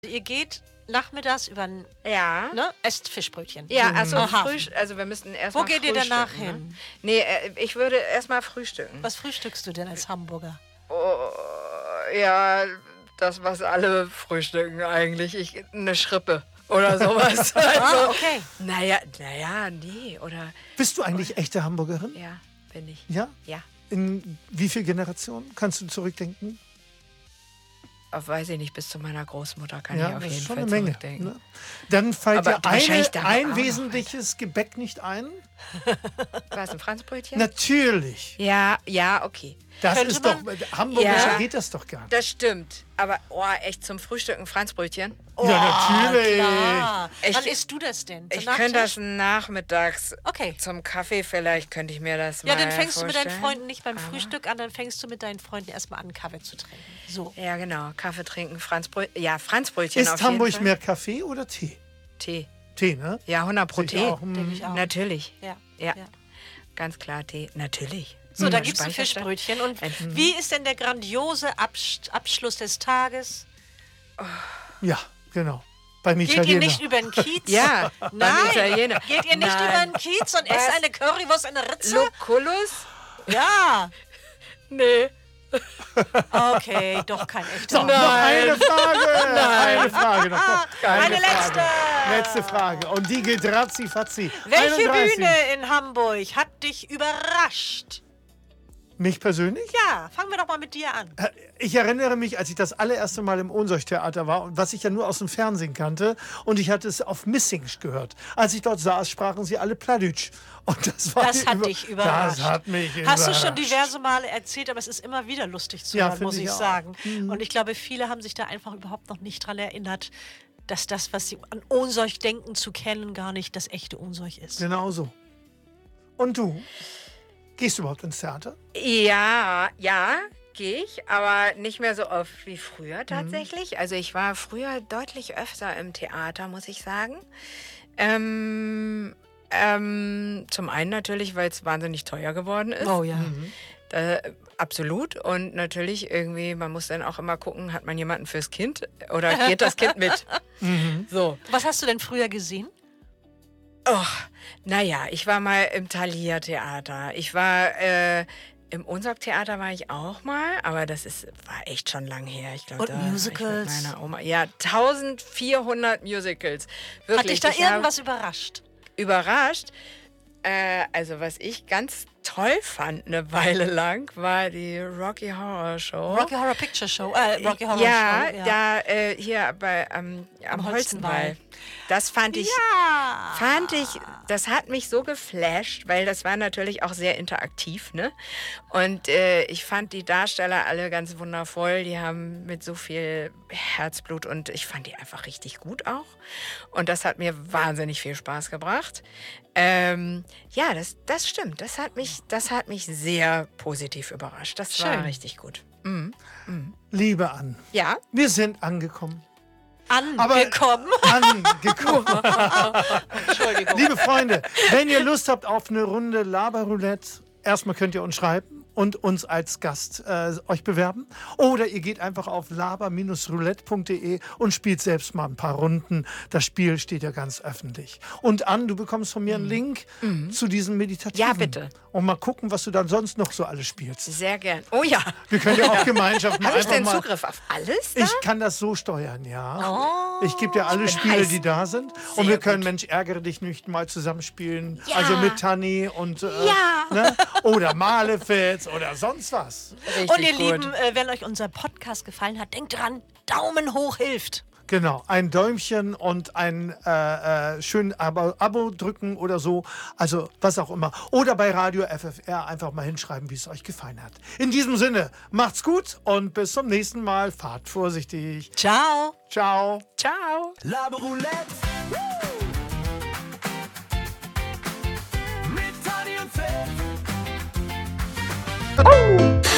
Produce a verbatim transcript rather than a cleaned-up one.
Ihr geht nachmittags über ein, Ja. ne, esst Fischbrötchen. Ja, also, Aha. Frühst- also wir müssten erstmal Wo geht ihr frühstücken, danach ne? hin? Nee, äh, ich würde erstmal frühstücken. Was frühstückst du denn als Hamburger? Oh, ja, das, was alle frühstücken eigentlich. Ich, eine Schrippe oder sowas. Ah, Also, okay. naja, naja, nee, oder... Bist du eigentlich echte Hamburgerin? Ja, bin ich. Ja? Ja. In wie viel Generationen kannst du zurückdenken? Auf, weiß ich nicht, bis zu meiner Großmutter kann Ja, ich auf das jeden ist schon Fall eine Menge. zurückdenken. Ne? Dann fällt Aber dir wahrscheinlich eine, da auch ein noch wesentliches Gebäck nicht ein? Was, ein Franzbrötchen? Natürlich. Ja, ja, okay. Das Könnte ist doch, man- Hamburger Ja. geht das doch gar nicht. Das stimmt. Aber, oh, echt zum Frühstück ein Franzbrötchen? Ja, natürlich. Klar. Ich- Wann isst du das denn? Zum Ich könnte Nachtisch? das nachmittags Okay. zum Kaffee vielleicht, könnte ich mir das Ja, mal dann fängst du mit deinen vorstellen. Freunden nicht beim Aber- Frühstück an, dann fängst du mit deinen Freunden erstmal an, Kaffee zu trinken. So. Ja, genau. Kaffee trinken, Franzbrötchen. Ja, Franzbrötchen auf Ist jeden Hamburg Fall. mehr Kaffee oder Tee? Tee. Tee, ne? Ja, hundert pro Sehe ich Tee. auch. Hm. Denke ich auch. Natürlich. Ja. Ja. Ja. Ganz klar Tee. Natürlich. So, da Hm, gibt's ein Speicherstadt. Fischbrötchen. Und Ein- wie ist denn der grandiose Absch- Abschluss des Tages? Ja, genau. Beim Geht Italiener. ihr nicht über den Kiez? Ja, beim Nein. Italiener. Geht ihr nicht Nein. über den Kiez und esst Was? eine Currywurst in der Ritze? Lucullus? Ja. Nee. Okay, doch kein echter. So, noch eine Frage. Eine Frage noch. Ah, eine Frage. letzte. Letzte Frage. Und die geht ratzi-fatzi. Welche einunddreißig. Bühne in Hamburg hat dich überrascht? Mich persönlich? Ja, fangen wir doch mal mit dir an. Ich erinnere mich, als ich das allererste Mal im Ohnsorg-Theater war, und was ich ja nur aus dem Fernsehen kannte, und ich hatte es auf Missingsch gehört. Als ich dort saß, sprachen sie alle Pladütsch. Und das war Das mir hat über- dich überrascht. Das hat mich Hast du überrascht. schon diverse Male erzählt, aber es ist immer wieder lustig zu Ja, hören, finde muss ich ich auch. sagen. Und ich glaube, viele haben sich da einfach überhaupt noch nicht dran erinnert, dass das, was sie an Ohnsorg denken zu kennen, gar nicht das echte Ohnsorg ist. Genau so. Und du? Gehst du überhaupt ins Theater? Ja, ja, gehe ich, aber nicht mehr so oft wie früher tatsächlich. Also ich war früher deutlich öfter im Theater, muss ich sagen. Ähm, ähm, zum einen natürlich, weil es wahnsinnig teuer geworden ist. Oh ja. Da, absolut. Und natürlich irgendwie, man muss dann auch immer gucken, hat man jemanden fürs Kind oder geht das Kind mit? So. Was hast du denn früher gesehen? Oh, naja, ich war mal im Thalia-Theater. Ich war äh, im Ohnsorg-Theater war ich auch mal, aber das ist, war echt schon lang her. Ich glaub, Und da war ich mit Musicals? meiner Oma. Ja, eintausendvierhundert Musicals. Wirklich. Hat dich da Ich hab- irgendwas überrascht? überrascht. Äh, also was ich ganz toll fand eine Weile lang, war die Rocky Horror Show. Rocky Horror Picture Show. Äh, Rocky Horror ja, Show. da äh, hier bei ähm, am, Am Holzenwall. Holzenwall. Das fand ich, Ja. fand ich, das hat mich so geflasht, weil das war natürlich auch sehr interaktiv, ne? Und äh, ich fand die Darsteller alle ganz wundervoll. Die haben mit so viel Herzblut und ich fand die einfach richtig gut auch. Und das hat mir wahnsinnig viel Spaß gebracht. Ähm, ja, das, das stimmt. Das hat mich, das hat mich sehr positiv überrascht. Das Schön. war richtig gut. Mhm. Liebe Ann, Ja. wir sind angekommen. Aber- Angekommen. Angekommen. Entschuldigung. Liebe Freunde, wenn ihr Lust habt auf eine Runde Laberroulette, erstmal könnt ihr uns schreiben und uns als Gast äh, euch bewerben. Oder ihr geht einfach auf laber roulette punkt de und spielt selbst mal ein paar Runden. Das Spiel steht ja ganz öffentlich. Und Ann, du bekommst von mir einen Link zu diesem Meditativen. Ja, bitte. Und mal gucken, was du dann sonst noch so alles spielst. Sehr gern. Oh ja. Wir können ja auch Gemeinschaften Habe ich einfach denn mal... Zugriff auf alles da? Ich kann das so steuern, ja. ich gebe dir alle bin Spiele, heiß. die da sind. und Sehr wir können gut. Mensch, ärgere dich nicht mal zusammenspielen. Ja. Also mit Tanni und... Äh, Ja. ne? Oder Malefiz oder sonst was. Richtig Und ihr gut. Lieben, äh, wenn euch unser Podcast gefallen hat, denkt dran, Daumen hoch hilft. Genau, ein Däumchen und ein äh, äh, schön Abo, Abo drücken oder so. Also was auch immer. Oder bei Radio F F R einfach mal hinschreiben, wie es euch gefallen hat. In diesem Sinne, macht's gut und bis zum nächsten Mal. Fahrt vorsichtig. Ciao. Ciao. Ciao. Laberroulette. Mit Tani und Phil.